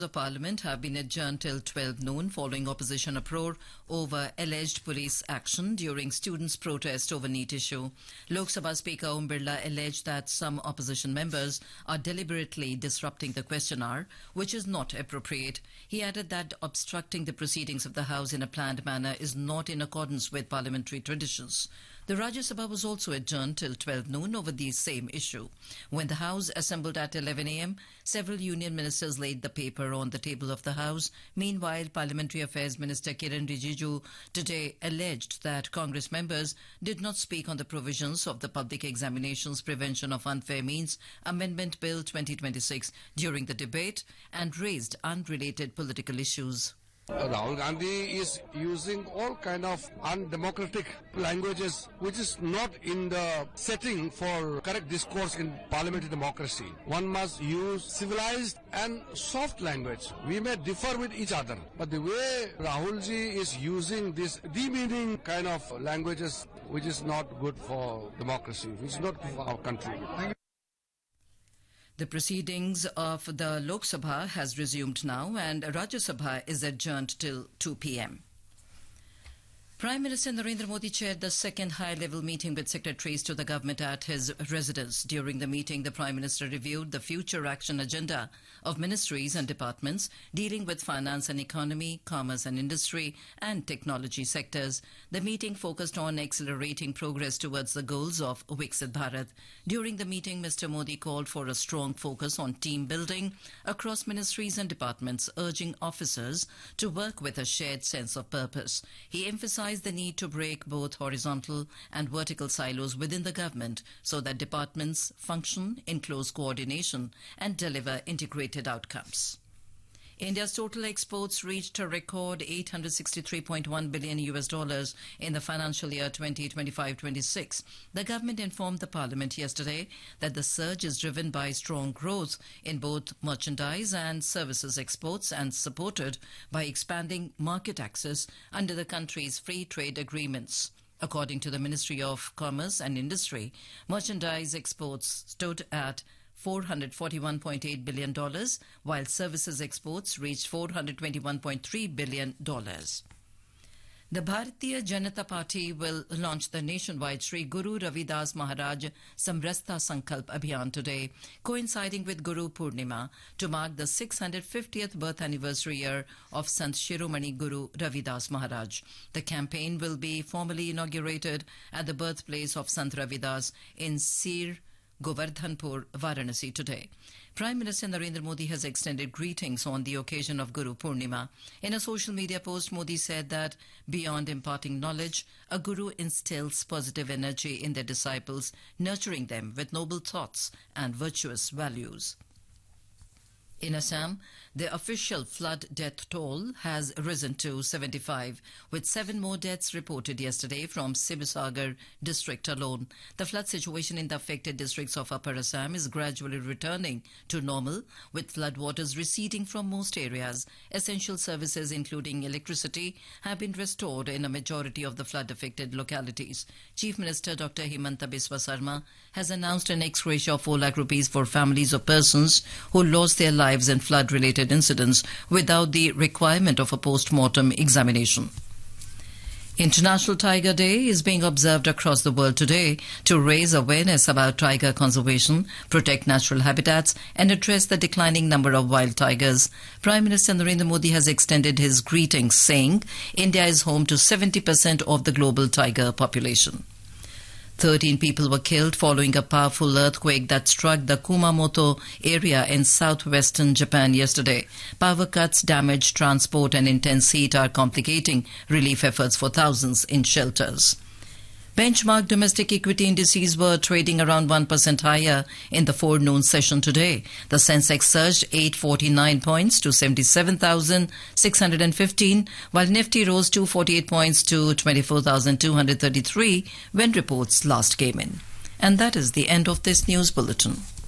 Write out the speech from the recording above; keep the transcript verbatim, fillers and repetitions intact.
The Parliament have been adjourned till twelve noon following opposition uproar over alleged police action during students' protest over NEET issue. Lok Sabha Speaker Om Birla alleged that some opposition members are deliberately disrupting the question hour, which is not appropriate. He added that obstructing the proceedings of the House in a planned manner is not in accordance with parliamentary traditions. The Rajya Sabha was also adjourned till twelve noon over the same issue. When the House assembled at eleven a m, several union ministers laid the paper on the table of the House. Meanwhile, Parliamentary Affairs Minister Kiran Rijiju today alleged that Congress members did not speak on the provisions of the Public Examinations Prevention of Unfair Means Amendment Bill twenty twenty-six during the debate and raised unrelated political issues. Rahul Gandhi is using all kind of undemocratic languages which is not in the setting for correct discourse in parliamentary democracy. One must use civilized and soft language. We may differ with each other, but the way Rahul ji is using this demeaning kind of languages which is not good for democracy, which is not good for our country. The proceedings of the Lok Sabha has resumed now and Rajya Sabha is adjourned till two p m Prime Minister Narendra Modi chaired the second high-level meeting with secretaries to the government at his residence. During the meeting, the Prime Minister reviewed the future action agenda of ministries and departments dealing with finance and economy, commerce and industry and technology sectors. The meeting focused on accelerating progress towards the goals of Viksit Bharat. During the meeting, Mister Modi called for a strong focus on team building across ministries and departments, urging officers to work with a shared sense of purpose. He emphasized the need to break both horizontal and vertical silos within the government so that departments function in close coordination and deliver integrated outcomes. India's total exports reached a record eight hundred sixty-three point one billion U S dollars in the financial year twenty twenty-five twenty-six. The government informed the parliament yesterday that the surge is driven by strong growth in both merchandise and services exports and supported by expanding market access under the country's free trade agreements. According to the Ministry of Commerce and Industry, merchandise exports stood at four hundred forty-one point eight billion dollars, while services exports reached four hundred twenty-one point three billion dollars. The Bharatiya Janata Party will launch the nationwide Sri Guru Ravidas Maharaj Samrastha Sankalp Abhiyan today, coinciding with Guru Purnima, to mark the six hundred fiftieth birth anniversary year of Sant Shiromani Guru Ravidas Maharaj. The campaign will be formally inaugurated at the birthplace of Sant Ravidas in Sir Govardhanpur, Varanasi today. Prime Minister Narendra Modi has extended greetings on the occasion of Guru Purnima. In a social media post, Modi said that beyond imparting knowledge, a guru instills positive energy in their disciples, nurturing them with noble thoughts and virtuous values. In Assam, the official flood death toll has risen to seventy-five, with seven more deaths reported yesterday from Sibasagar district alone. The flood situation in the affected districts of Upper Assam is gradually returning to normal, with floodwaters receding from most areas. Essential services, including electricity, have been restored in a majority of the flood-affected localities. Chief Minister Doctor Himanta Biswa Sarma has announced an ex gratia of four lakh rupees for families of persons who lost their lives in flood-related incidents without the requirement of a post-mortem examination. International Tiger Day is being observed across the world today to raise awareness about tiger conservation, protect natural habitats and address the declining number of wild tigers. Prime Minister Narendra Modi has extended his greetings, saying India is home to seventy percent of the global tiger population. Thirteen people were killed following a powerful earthquake that struck the Kumamoto area in southwestern Japan yesterday. Power cuts, damaged transport and intense heat are complicating relief efforts for thousands in shelters. Benchmark domestic equity indices were trading around one percent higher in the forenoon session today. The Sensex surged eight hundred forty-nine points to seventy-seven thousand six hundred fifteen, while Nifty rose two hundred forty-eight points to twenty-four thousand two hundred thirty-three when reports last came in. And that is the end of this news bulletin.